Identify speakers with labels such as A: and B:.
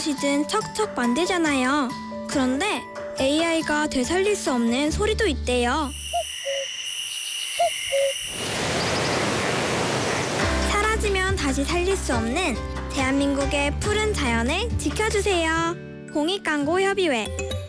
A: 무엇이든 척척 만들잖아요. 그런데 AI가 되살릴 수 없는 소리도 있대요. 사라지면 다시 살릴 수 없는 대한민국의 푸른 자연을 지켜주세요. 공익광고협의회